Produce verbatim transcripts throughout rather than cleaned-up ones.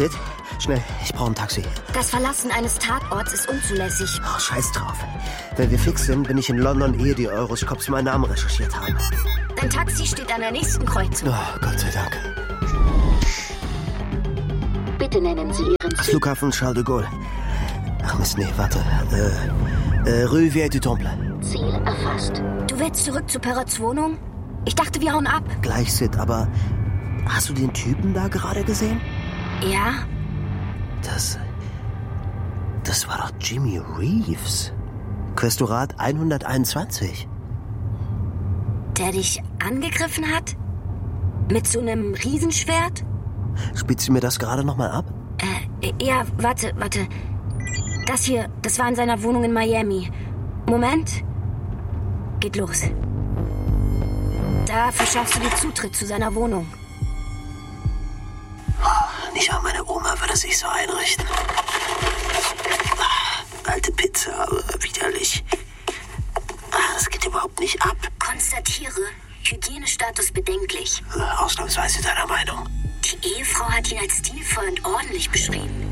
Sid, schnell, ich brauche ein Taxi. Das Verlassen eines Tatorts ist unzulässig. Oh, scheiß drauf. Wenn wir fix sind, bin ich in London, ehe die Euroscops meinen Namen recherchiert haben. Dein Taxi steht an der nächsten Kreuzung. Oh, Gott sei Dank. Bitte nennen Sie Ihren Ziel. Flughafen Charles de Gaulle. Ach Mist, nee, warte. Äh, äh, Rue Vieille du Temple. Ziel erfasst. Du willst zurück zu Perots Wohnung? Ich dachte, wir hauen ab. Gleich, Sid, aber hast du den Typen da gerade gesehen? Ja. Das... Das war doch Jimmy Reeves. Questorat hunderteinundzwanzig. Der dich angegriffen hat? Mit so einem Riesenschwert? Spielst du mir das gerade nochmal ab? Äh, ja, warte, warte. Das hier, das war in seiner Wohnung in Miami. Moment. Geht los. Da verschaffst du dir Zutritt zu seiner Wohnung. Nicht mal meine Oma würde sich so einrichten. Alte Pizza, widerlich. Das geht überhaupt nicht ab. Konstatiere, Hygienestatus bedenklich. Ausnahmsweise deiner Meinung. Die Ehefrau hat ihn als stilvoll und ordentlich beschrieben.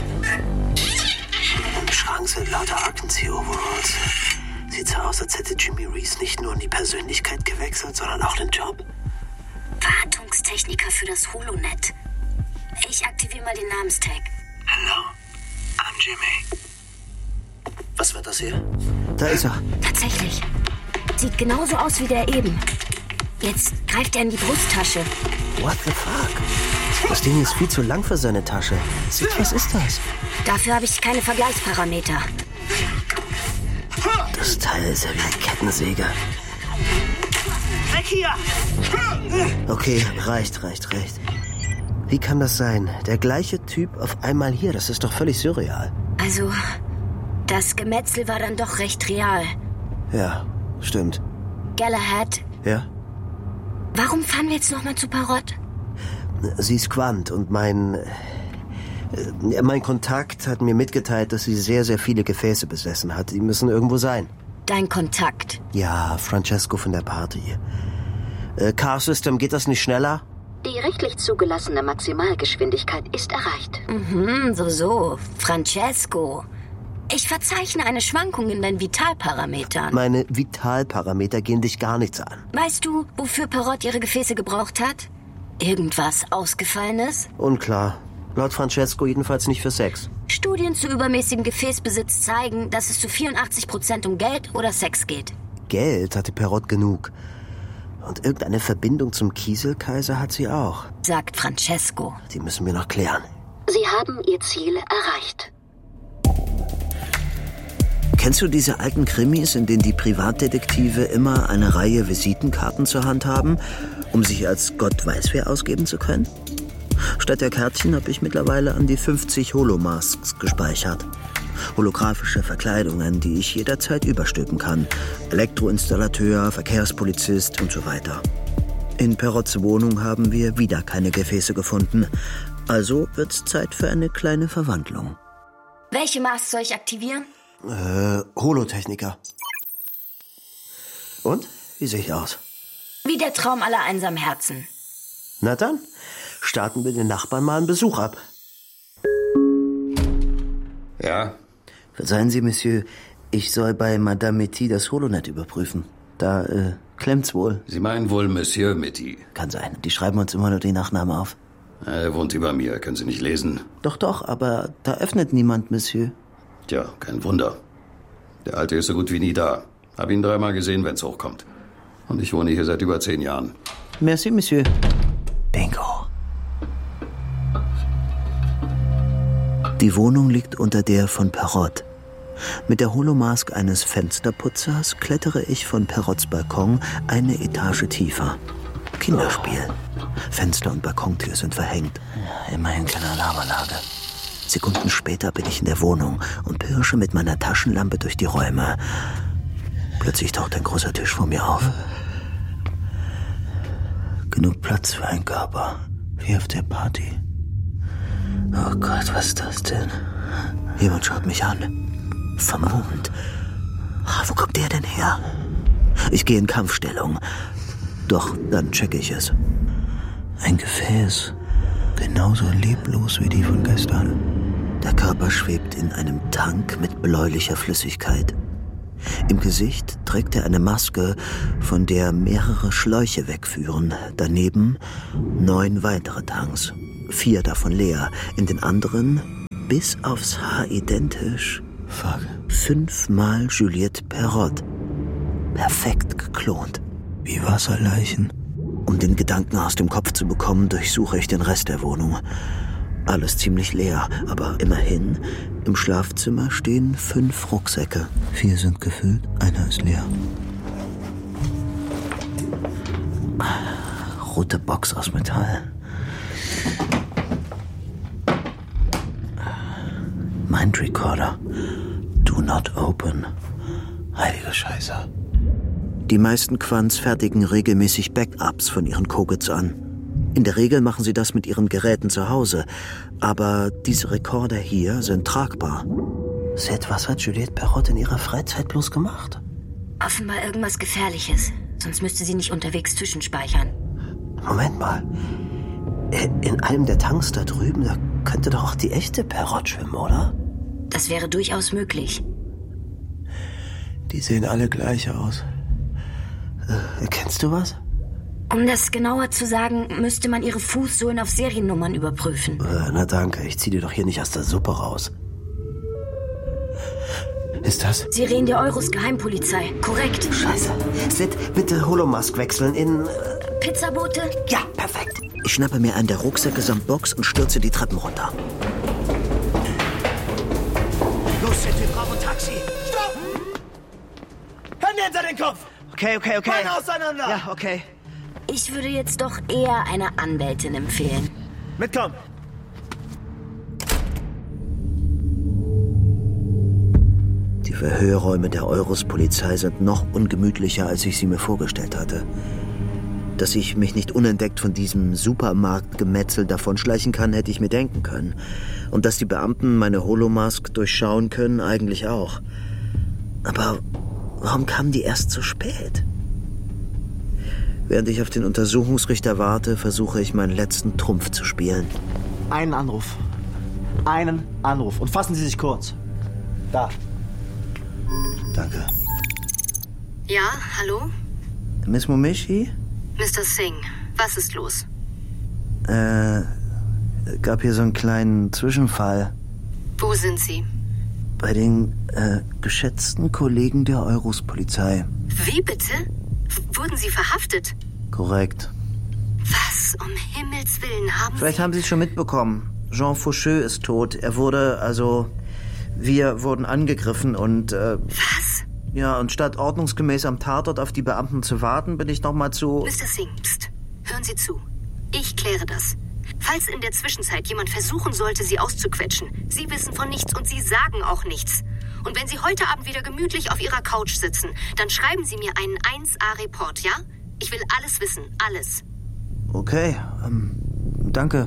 Im Schrank sind lauter Aktenzieher-Overalls. Sieht so aus, als hätte Jimmy Reeves nicht nur die Persönlichkeit gewechselt, sondern auch den Job. Wartungstechniker für das Holonet. Ich aktiviere mal den Namenstag. Hello, I'm Jimmy. Was wird das hier? Da ist er. Tatsächlich. Sieht genauso aus wie der eben. Jetzt greift er in die Brusttasche. What the fuck? Das Ding ist viel zu lang für seine Tasche. Sid, was ist das? Dafür habe ich keine Vergleichsparameter. Das Teil ist ja wie eine Kettensäge. Weg hier! Okay, reicht, reicht, reicht. Wie kann das sein? Der gleiche Typ auf einmal hier. Das ist doch völlig surreal. Also, das Gemetzel war dann doch recht real. Ja, stimmt. Galahad? Ja? Warum fahren wir jetzt nochmal zu Perot? Sie ist Quant und mein... Äh, mein Kontakt hat mir mitgeteilt, dass sie sehr, sehr viele Gefäße besessen hat. Die müssen irgendwo sein. Dein Kontakt? Ja, Francesco von der Party. Äh, Car System, geht das nicht schneller? Die rechtlich zugelassene Maximalgeschwindigkeit ist erreicht. Mhm, so, so. Francesco. Ich verzeichne eine Schwankung in deinen Vitalparametern. Meine Vitalparameter gehen dich gar nichts an. Weißt du, wofür Perot ihre Gefäße gebraucht hat? Irgendwas Ausgefallenes? Unklar. Laut Francesco jedenfalls nicht für Sex. Studien zu übermäßigem Gefäßbesitz zeigen, dass es zu vierundachtzig Prozent um Geld oder Sex geht. Geld hatte Perot genug. Und irgendeine Verbindung zum Kieselkaiser hat sie auch. Sagt Francesco. Die müssen wir noch klären. Sie haben ihr Ziel erreicht. Kennst du diese alten Krimis, in denen die Privatdetektive immer eine Reihe Visitenkarten zur Hand haben, um sich als Gott weiß wer ausgeben zu können? Statt der Kärtchen habe ich mittlerweile an die fünfzig Holomasks gespeichert. Holographische Verkleidungen, die ich jederzeit überstülpen kann. Elektroinstallateur, Verkehrspolizist und so weiter. In Perots Wohnung haben wir wieder keine Gefäße gefunden. Also wird's Zeit für eine kleine Verwandlung. Welche Mask soll ich aktivieren? Äh, Holotechniker. Und? Wie sehe ich aus? Wie der Traum aller einsamen Herzen. Na dann, starten wir den Nachbarn mal einen Besuch ab. Ja? Verzeihen Sie, Monsieur, ich soll bei Madame Metty das Holonet überprüfen. Da, äh, klemmt's wohl. Sie meinen wohl Monsieur Metty? Kann sein. Die schreiben uns immer nur die Nachname auf. Er wohnt über mir. Können Sie nicht lesen? Doch, doch, aber da öffnet niemand, Monsieur. Tja, kein Wunder. Der Alte ist so gut wie nie da. Hab ihn dreimal gesehen, wenn's hochkommt. Und ich wohne hier seit über zehn Jahren. Merci, Monsieur. Bingo. Die Wohnung liegt unter der von Perot. Mit der Holomask eines Fensterputzers klettere ich von Perots Balkon eine Etage tiefer. Kinderspiel. Fenster und Balkontür sind verhängt. Ja, immerhin keine Alarmanlage. Sekunden später bin ich in der Wohnung und pirsche mit meiner Taschenlampe durch die Räume. Plötzlich taucht ein großer Tisch vor mir auf. Genug Platz für einen Körper, wie auf der Party. Oh Gott, was ist das denn? Jemand schaut mich an. Vermummt. Ah, wo kommt der denn her? Ich gehe in Kampfstellung. Doch dann checke ich es. Ein Gefäß. Genauso leblos wie die von gestern. Der Körper schwebt in einem Tank mit bläulicher Flüssigkeit. Im Gesicht trägt er eine Maske, von der mehrere Schläuche wegführen. Daneben neun weitere Tanks. Vier davon leer. In den anderen, bis aufs Haar identisch, fuck, fünfmal Juliette Perrott. Perfekt geklont. Wie Wasserleichen. Um den Gedanken aus dem Kopf zu bekommen, durchsuche ich den Rest der Wohnung. Alles ziemlich leer, aber immerhin, im Schlafzimmer stehen fünf Rucksäcke. Vier sind gefüllt, einer ist leer. Rote Box aus Metall. Mind Recorder. Do not open. Heilige Scheiße. Die meisten Quants fertigen regelmäßig Backups von ihren Kogits an. In der Regel machen sie das mit ihren Geräten zu Hause. Aber diese Rekorder hier sind tragbar. Seth, was hat Juliette Perrott in ihrer Freizeit bloß gemacht? Offenbar irgendwas Gefährliches. Sonst müsste sie nicht unterwegs zwischenspeichern. Moment mal. In einem der Tanks da drüben, da könnte doch auch die echte Perrott schwimmen, oder? Das wäre durchaus möglich. Die sehen alle gleich aus. Äh, kennst du was? Um das genauer zu sagen, müsste man ihre Fußsohlen auf Seriennummern überprüfen. Äh, na danke, ich zieh dir doch hier nicht aus der Suppe raus. Ist das? Sirenen der Euros Geheimpolizei, korrekt. Scheiße. Sid, bitte Holomask wechseln in... Äh... Pizzabote? Ja, perfekt. Ich schnappe mir einen der Rucksäcke samt Box und stürze die Treppen runter. Los, Sid, wir brauchen ein Taxi. Stopp! Hände hinter den Kopf! Okay, okay, okay. Beine auseinander! Ja, okay. Ich würde jetzt doch eher eine Anwältin empfehlen. Mitkommen! Die Verhörräume der Euros-Polizei sind noch ungemütlicher, als ich sie mir vorgestellt hatte. Dass ich mich nicht unentdeckt von diesem Supermarktgemetzel davonschleichen kann, hätte ich mir denken können. Und dass die Beamten meine Holomask durchschauen können, eigentlich auch. Aber warum kamen die erst so spät? Während ich auf den Untersuchungsrichter warte, versuche ich meinen letzten Trumpf zu spielen. Einen Anruf. Einen Anruf. Und fassen Sie sich kurz. Da. Danke. Ja, hallo? Miss Momishi? Mister Singh, was ist los? Äh, gab hier so einen kleinen Zwischenfall. Wo sind Sie? Bei den äh, geschätzten Kollegen der Euros-Polizei. Wie bitte? W- wurden Sie verhaftet? Korrekt. Was um Himmels Willen haben Vielleicht Sie... haben Sie es schon mitbekommen. Jean Faucheux ist tot. Er wurde, also... Wir wurden angegriffen und... Äh, Was? Ja, und statt ordnungsgemäß am Tatort auf die Beamten zu warten, bin ich noch mal zu... Mister Singh, pst. Hören Sie zu. Ich kläre das. Falls in der Zwischenzeit jemand versuchen sollte, Sie auszuquetschen, Sie wissen von nichts und Sie sagen auch nichts. Und wenn Sie heute Abend wieder gemütlich auf Ihrer Couch sitzen, dann schreiben Sie mir einen eins A-Report, ja? Ich will alles wissen, alles. Okay, ähm, danke.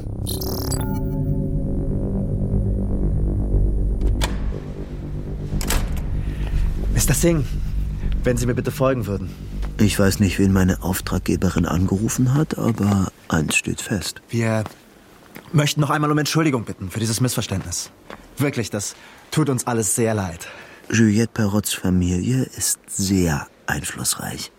Mister Singh, wenn Sie mir bitte folgen würden. Ich weiß nicht, wen meine Auftraggeberin angerufen hat, aber eins steht fest. Wir möchten noch einmal um Entschuldigung bitten für dieses Missverständnis. Wirklich, das tut uns alles sehr leid. Juliette Perrotts Familie ist sehr einflussreich.